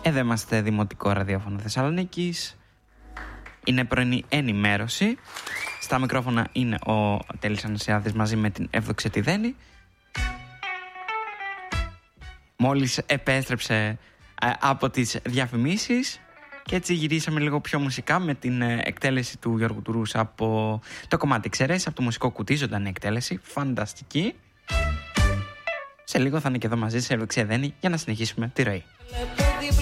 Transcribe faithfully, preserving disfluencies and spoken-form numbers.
Εδώ είμαστε Δημοτικό Ραδιόφωνο Θεσσαλονίκης. Είναι πρωινή ενημέρωση. Στα μικρόφωνα είναι ο Τέλης Ανασιάδης μαζί με την Ευδοξέτη Δένη. Μόλις επέστρεψε ε, από τις διαφημίσεις και έτσι γυρίσαμε λίγο πιο μουσικά με την ε, εκτέλεση του Γιώργου Τουρούσα από το κομμάτι Ξέρες, από το μουσικό κουτί, ζωντανή εκτέλεση, φανταστική. Σε λίγο θα είναι και εδώ μαζί σε Ευδοξέτη Δένη για να συνεχίσουμε τη ροή.